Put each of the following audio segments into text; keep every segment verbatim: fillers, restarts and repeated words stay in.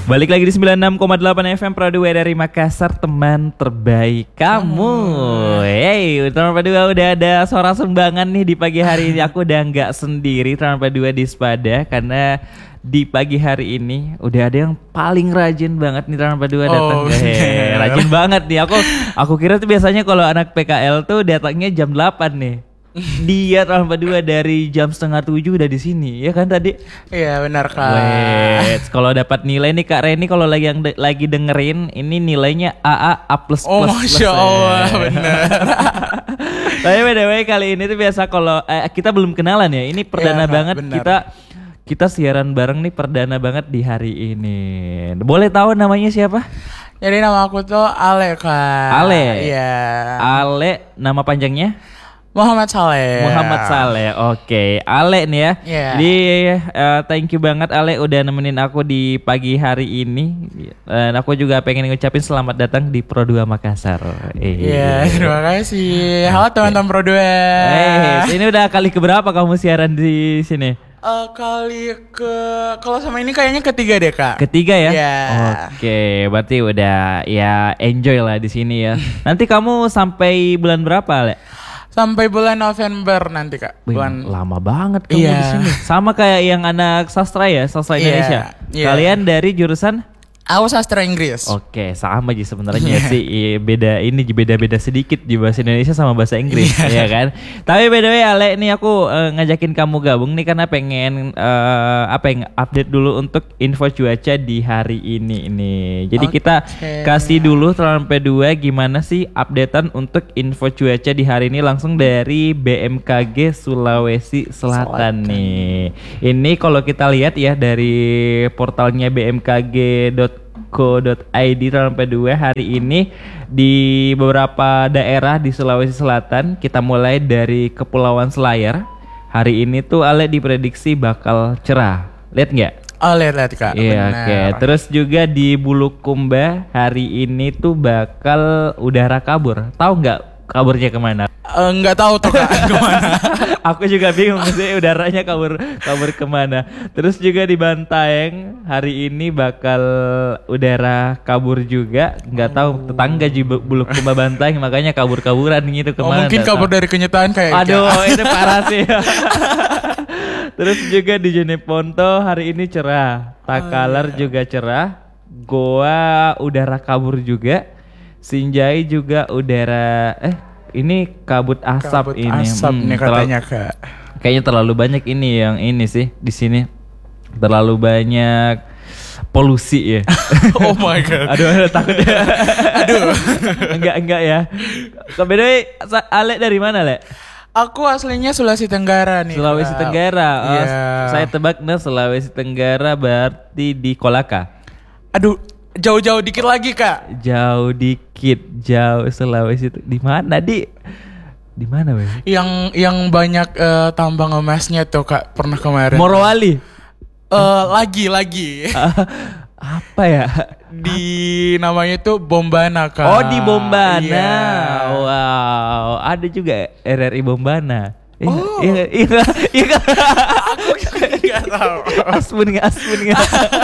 Balik lagi di sembilan puluh enam koma delapan F M Pradua dari Makassar, teman terbaik kamu. Hmm. Hey, teman Pradua udah ada suara sumbangan nih di pagi hari ini. Aku udah nggak sendiri teman Pradua di Spada, karena di pagi hari ini udah ada yang paling rajin banget nih teman Pradua datang. Oh, hey, rajin banget nih. Aku aku kira tuh biasanya kalau anak P K L tuh datangnya jam delapan nih. Dia teman Pradua dari jam setengah tujuh udah di sini, ya kan tadi? Iya benar Kak. Wait, kalau dapat nilai nih Kak Reni, kalau lagi yang de- lagi dengerin ini nilainya A A A plus plus. Oh masya Allah ya. Benar. Tapi by the way kali ini tuh biasa kalau eh, kita belum kenalan ya. Ini perdana ya, banget bener. kita kita siaran bareng nih, perdana banget di hari ini. Boleh tahu namanya siapa? Jadi nama aku tuh Ale Kak. Ale. Iya. Ale, nama panjangnya? Muhammad Saleh. Muhammad Saleh, oke. Okay. Ale nih ya. Yeah. Jadi uh, thank you banget Ale udah nemenin aku di pagi hari ini. Dan aku juga pengen ngucapin selamat datang di Pro dua Makassar. Iya, yeah, terima kasih. Halo teman-teman Pro dua. Hey, ini udah kali keberapa kamu siaran di sini? Uh, kali ke kalau sama ini kayaknya ketiga deh Kak. Ketiga ya? Yeah. Oke, okay, berarti udah ya enjoy lah di sini ya. Nanti kamu sampai bulan berapa, Ale? Sampai bulan November nanti Kak. Bulan lama banget kamu yeah. di sini. Sama kayak yang anak sastra ya, sastra Indonesia. Yeah. Yeah. Kalian dari jurusan? Aku sastra Inggris. Oke, sama aja sebenarnya sih. Beda ini beda-beda sedikit di bahasa Indonesia sama bahasa Inggris, yeah. ya kan? Tapi by the way Ale, nih aku uh, ngajakin kamu gabung nih karena pengen uh, apa yang update dulu untuk info cuaca di hari ini ini. Jadi okay. kita kasih dulu sampai dua gimana sih updatean untuk info cuaca di hari ini langsung dari B M K G Sulawesi Selatan, Selatan. nih. Ini kalau kita lihat ya dari portalnya b m k g dot co dot i d sampai dua hari ini di beberapa daerah di Sulawesi Selatan. Kita mulai dari Kepulauan Selayar. Hari ini tuh Ale diprediksi bakal cerah. Lihat nggak? Oh lihat-lihat Kak. Iya oke. Okay. Terus juga di Bulukumba hari ini tuh bakal udara kabur. Tahu nggak kaburnya kemana? Enggak uh, tahu tuh Kak kemana. Aku juga bingung sih udaranya kabur kabur kemana. Terus juga di Bantaeng hari ini bakal udara kabur juga. Nggak tahu tetangga di Bulukumba Bantaeng makanya kabur-kaburan gitu kemana. Oh, mungkin kabur tahu. Dari kenyataan kayak. Aduh itu parah sih. Terus juga di Jeneponto hari ini cerah. Takalar oh, iya. juga cerah. Goa udara kabur juga. Sinjai juga udara eh ini kabut asap kabut ini. Asap hmm, nih katanya Kak. Kayaknya terlalu banyak ini yang ini sih di sini. Terlalu banyak polusi ya. Oh my god. Aduh, aduh takut ya. Aduh. enggak enggak ya. Kemudian Ale dari mana, Le? Aku aslinya Sulawesi Tenggara nih. Sulawesi Kak. Tenggara. Oh, yeah. Saya tebak nih Sulawesi Tenggara berarti di Kolaka. Aduh, jauh-jauh dikit lagi Kak. Jauh dikit, jauh Sulawesi di mana di? Di mana, Bang? Yang yang banyak uh, tambang emasnya tuh Kak, pernah kemarin. Morowali. Uh, lagi lagi. Uh, apa ya? Di namanya tuh Bombana Kak. Oh, di Bombana. Yeah. Wow, ada juga R R I Bombana. Oh. Iya, iya, iya. Aku enggak tahu. Aspun enggak, aspun enggak.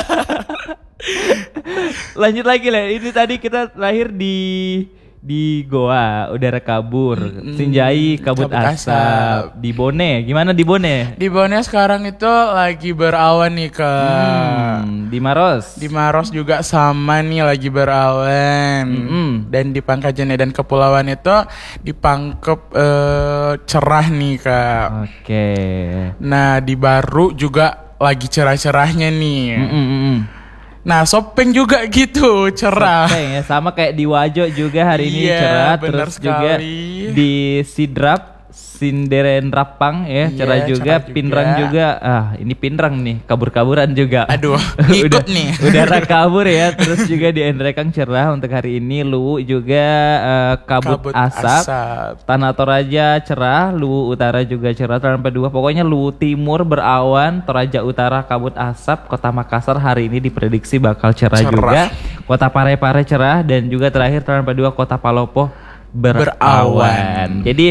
Lanjut lagi lah. Ini tadi kita terakhir di di Goa udara kabur, mm, Sinjai kabut, kabut asap. asap. Di Bone, gimana di Bone? Di Bone sekarang itu lagi berawan nih Kak. Hmm, di Maros. Di Maros juga sama nih lagi berawan. Mm-hmm. Dan di Pangkajene dan Kepulauan itu dipangkep uh, cerah nih Kak. Oke. Okay. Nah di Baru juga lagi cerah-cerahnya nih. Mm-mm. Nah Sopeng juga gitu cerah. Sopeng ya sama kayak di Wajo juga hari ini yeah, cerah. Terus sekali. Juga di Sidrap, Sinderen Rapang ya yeah, cerah juga. Cerah Pinrang juga. juga. Ah ini Pinrang nih kabur-kaburan juga. Aduh ikut udah, nih. Udara kabur ya. Terus juga di Endrekang cerah untuk hari ini. Luwu juga uh, kabut, kabut asap. asap. Tanah Toraja cerah. Luwu Utara juga cerah. Sampai dua. Pokoknya Luwu Timur berawan. Toraja Utara kabut asap. Kota Makassar hari ini diprediksi bakal cerah, cerah. juga. Kota Parepare cerah dan juga terakhir sampai dua Kota Palopo berawan. berawan. Jadi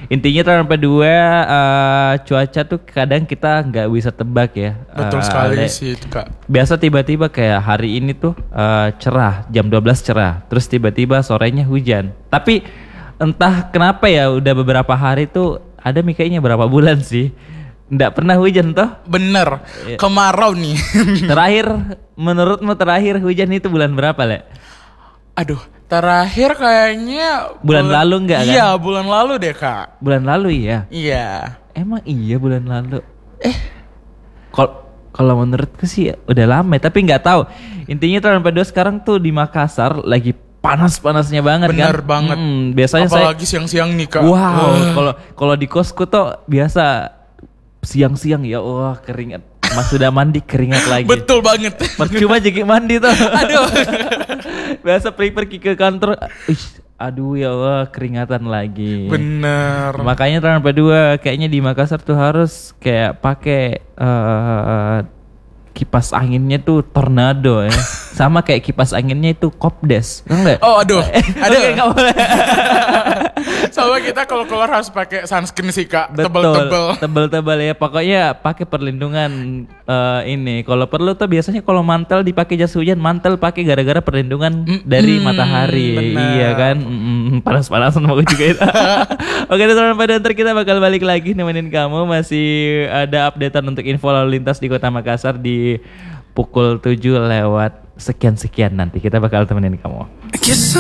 Intinya tahun sampai dua uh, cuaca tuh kadang kita nggak bisa tebak ya. Betul uh, sekali Ale. sih itu Kak. Biasa tiba-tiba kayak hari ini tuh uh, cerah, jam dua belas cerah, terus tiba-tiba sorenya hujan. Tapi entah kenapa ya udah beberapa hari tuh ada nih kayaknya berapa bulan sih nggak pernah hujan toh. Bener, kemarau nih. Terakhir, menurutmu terakhir hujan itu bulan berapa, Le? Aduh, terakhir kayaknya Bulan lalu nggak kan? Iya, bulan lalu deh Kak. Bulan lalu ya? Iya. Emang iya bulan lalu. Eh, kalau kalau menurutku sih udah lama, tapi nggak tahu. Intinya tahun dua sekarang tuh di Makassar lagi panas-panasnya banget. Bener kan? banget. Hmm, biasanya apalagi saya siang-siang nih Kak. wow, kalau kalau di kosku tuh biasa siang-siang ya wah keringat. Mas sudah mandi keringat lagi. Betul banget. Percuma jadi mandi tuh. Aduh. Biasa pergi ke kantor, ih, aduh ya Allah keringatan lagi. Bener. Makanya tahun dua kayaknya di Makassar tuh harus kayak pakai uh, kipas anginnya tuh tornado ya. Sama kayak kipas anginnya itu Kopdes. Enggak? Oh aduh. Aduh. Enggak boleh. Sama kita kalau keluar harus pakai sunscreen sih Kak. Betul, Tebel-tebel. tebel-tebel ya. Pokoknya pakai perlindungan uh, ini. Kalau perlu tuh biasanya kalau mantel dipakai jas hujan, mantel pakai gara-gara perlindungan mm, dari matahari. bener. Iya kan? Mm, panas-panasan mau juga itu. Oke, teman-teman, pada ntar kita bakal balik lagi nemenin kamu. Masih ada updatean untuk info lalu lintas di Kota Makassar di pukul tujuh lewat sekian-sekian nanti. Kita bakal temenin kamu.